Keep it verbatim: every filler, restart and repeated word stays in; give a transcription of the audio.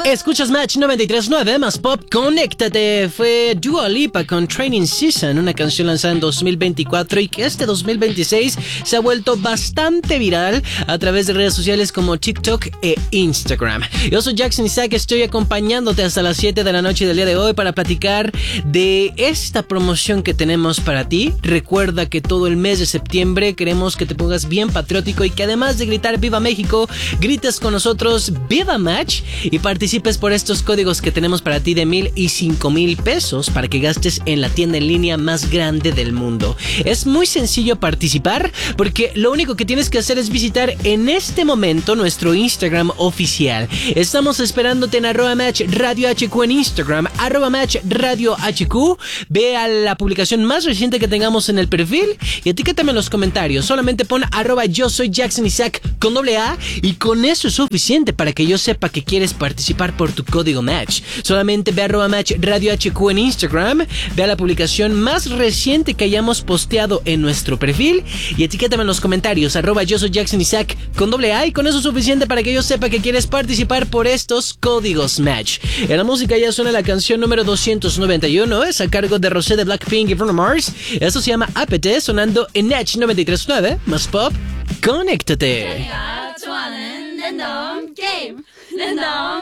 Escuchas Match noventa y tres punto nueve más Pop, conéctate. Fue Dua Lipa con Training Season, una canción lanzada en dos mil veinticuatro y que este dos mil veintiséis se ha vuelto bastante viral a través de redes sociales como TikTok e Instagram. Yo soy Jackson Isaac, estoy acompañándote hasta las siete de la noche del día de hoy para platicar de esta promoción que tenemos para ti. Recuerda que todo el mes de septiembre queremos que te pongas bien patriótico y que además de gritar Viva México, grites con nosotros Viva Match y participes por estos códigos que tenemos para ti de mil y cinco mil pesos para que gastes en la tienda en línea más grande del mundo. Es muy sencillo participar porque lo único que tienes que hacer es visitar en este momento nuestro Instagram oficial. Estamos esperándote en arroba match radio hq en Instagram, arroba match radio hq. Ve a la publicación más reciente que tengamos en el perfil y etiquétame en los comentarios. Solamente pon arroba yo soy Jackson Isaac con doble A y con eso es suficiente para que yo sepa que quieres participar por tu código Match. Solamente ve a arroba match radio hq en Instagram, ve a la publicación más reciente que hayamos posteado en nuestro perfil y etiquétame en los comentarios arroba yo soy Jackson Isaac con doble A y con eso es suficiente para que yo sepa que quieres participar por estos códigos Match. En la música ya suena la canción número doscientos noventa y uno, es a cargo de Rosé de Blackpink y Bruno Mars. Esto se llama Apete, sonando en Match noventa y tres punto nueve más Pop, conéctate.